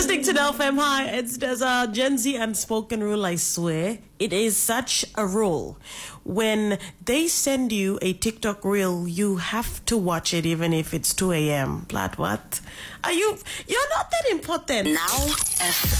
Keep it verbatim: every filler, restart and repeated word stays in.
listening to L F M. Hi, it's there's a Gen Z unspoken rule, I swear. It is such a rule. When they send you a TikTok reel, you have to watch it even if it's two a.m. Blood, what? Are you, you're not that important. Now,